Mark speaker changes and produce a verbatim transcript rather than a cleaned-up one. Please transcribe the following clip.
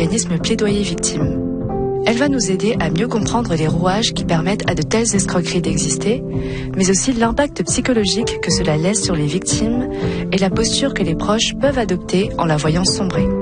Speaker 1: l'organisme Plaidoyer Victime. Elle va nous aider à mieux comprendre les rouages qui permettent à de telles escroqueries d'exister, mais aussi l'impact psychologique que cela laisse sur les victimes et la posture que les proches peuvent adopter en la voyant sombrer.